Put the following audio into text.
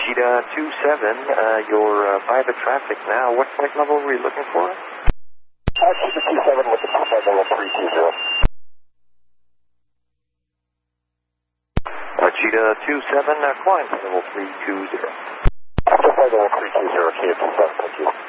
Cheetah 27, you're by the traffic now. What flight level were you looking for? Cheetah 27 with the flight level 320. Cheetah 27, climb level 320. Flight level 320, Cheetah 27, thank you.